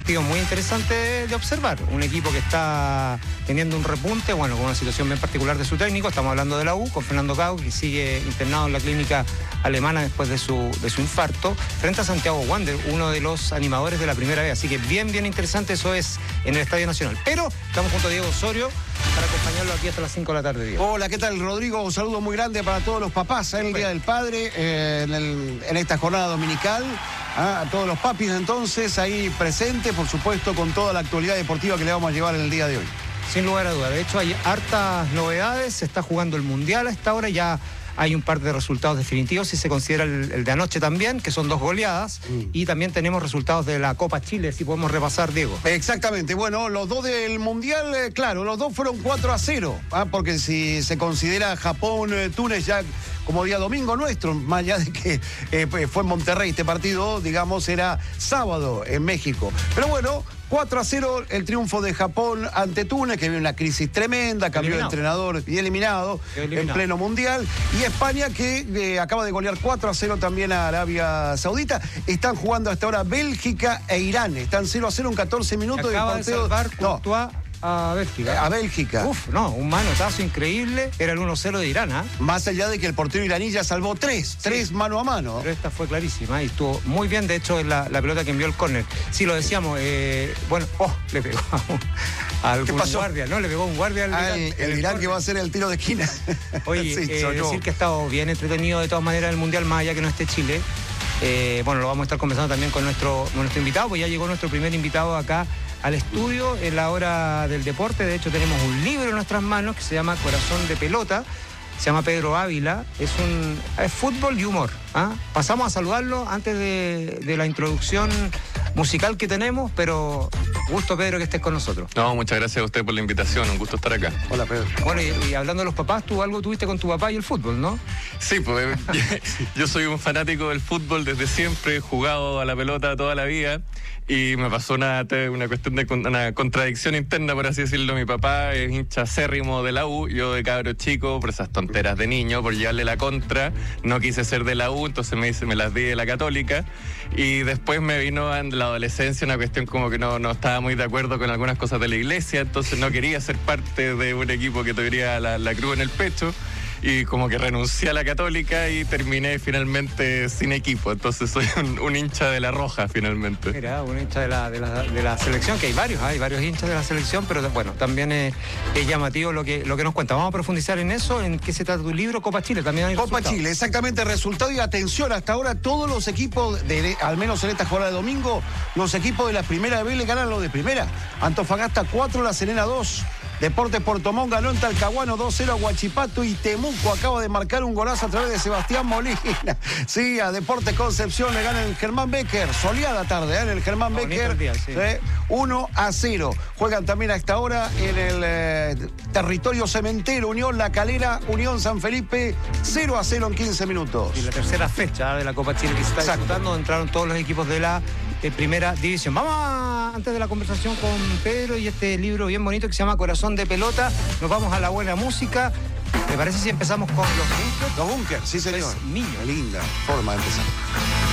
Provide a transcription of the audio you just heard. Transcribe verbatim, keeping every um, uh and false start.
partido muy interesante de, de observar. Un equipo que está teniendo un repunte, bueno, con una situación bien particular de su técnico. Estamos hablando de la U, con Fernando Gago, que sigue internado en la clínica alemana después de su, de su infarto, frente a Santiago Wander, uno de los animadores de la primera vez. Así que bien, bien interesante, eso es en el Estadio Nacional. Pero estamos junto a Diego Osorio para acompañarlo aquí hasta las cinco de la tarde, Diego. Hola, ¿qué tal, Rodrigo? Un saludo muy grande para todos los papás en el Día del Padre, eh, en, el, en esta jornada dominical. Ah, a todos los papis, entonces, ahí presentes, por supuesto, con toda la actualidad deportiva que le vamos a llevar en el día de hoy. Sin lugar a duda. De hecho, hay hartas novedades. Se está jugando el Mundial a esta hora. Ya hay un par de resultados definitivos, si se considera el, el de anoche también, que son dos goleadas. Mm. Y también tenemos resultados de la Copa Chile, si podemos repasar, Diego. Exactamente. Bueno, los dos del Mundial, eh, claro, los dos fueron cuatro a cero. ¿ah? Porque si se considera Japón-Túnez ya como día domingo nuestro, más allá de que eh, fue en Monterrey este partido, digamos, era sábado en México. Pero bueno, cuatro a cero el triunfo de Japón ante Túnez, que vive una crisis tremenda, cambió de entrenador y eliminado, eliminado en pleno Mundial. Y España, que eh, acaba de golear cuatro a cero también a Arabia Saudita. Están jugando hasta ahora Bélgica e Irán. Están cero a cero en catorce minutos. Acaba de partido. de salvar Courtois a Bélgica. A Bélgica. Uf, no, un manotazo increíble. Era el uno cero de Irán, ¿ah? ¿eh? Más allá de que el portero iraní ya salvó tres, sí. tres mano a mano. Pero esta fue clarísima y estuvo muy bien. De hecho, la, la pelota que envió el córner. Sí, lo decíamos, eh, bueno, oh, le pegó a un guardia, ¿no? Le pegó a un guardia al ah, Irán. El, el Irán que va a hacer el tiro de esquina. Oye, sí, eh, decir que ha estado bien entretenido de todas maneras el Mundial, más allá que no esté Chile. Eh, bueno, lo vamos a estar conversando también con nuestro, con nuestro invitado, pues ya llegó nuestro primer invitado acá al estudio en la hora del deporte. De hecho, tenemos un libro en nuestras manos que se llama Corazón de Pelota. Se llama Pedro Ávila. Es un es fútbol y humor. ¿ah? Pasamos a saludarlo antes de, de la introducción musical que tenemos, pero gusto, Pedro, que estés con nosotros. No, muchas gracias a usted por la invitación, un gusto estar acá. Hola, Pedro. Bueno, y, y hablando de los papás, tú algo tuviste con tu papá y el fútbol, ¿no? Sí, pues yo soy un fanático del fútbol desde siempre, he jugado a la pelota toda la vida y me pasó una, una cuestión de una contradicción interna, por así decirlo. Mi papá es hincha acérrimo de la U, yo de cabro chico, por esas tonteras de niño, por llevarle la contra, no quise ser de la U, entonces me, hice, me las di de la Católica y después me vino en la adolescencia una cuestión como que no, no estaba muy de acuerdo con algunas cosas de la iglesia, entonces no quería ser parte de un equipo que tuviera la, la cruz en el pecho y como que renuncié a la Católica y terminé finalmente sin equipo, entonces soy un, un hincha de la Roja finalmente. Mira, un hincha de la, de la, de la selección, que hay varios, hay varios hinchas de la selección, pero bueno, también es, es llamativo lo que, lo que nos cuenta. Vamos a profundizar en eso. ¿En qué se trata tu libro? Copa Chile, también hay Copa resultado. Chile, exactamente, resultado y atención, hasta ahora todos los equipos, de, al menos en esta jornada de domingo, los equipos de la primera B le ganan los de primera. Antofagasta cuatro, La Serena dos. Deportes Puerto Montt ganó en Talcahuano dos cero a Huachipato y Temuco acaba de marcar un golazo a través de Sebastián Molina. Sí, a Deportes Concepción le gana el Germán Becker. Soleada tarde, ¿eh? En el Germán no, Becker. Día, sí. ¿eh? uno a cero. Juegan también a esta hora en el eh, territorio cementero. Unión La Calera, Unión San Felipe, cero a cero en quince minutos. Y la tercera fecha de la Copa Chile que se está Exacto. disputando. Entraron todos los equipos de la eh, primera división. Vamos a, antes de la conversación con Pedro y este libro bien bonito que se llama Corazón de Pelota, nos vamos a la buena música. ¿Me parece si empezamos con los bunkers? Los bunkers, sí señor. Pues, niño. Linda forma de empezar.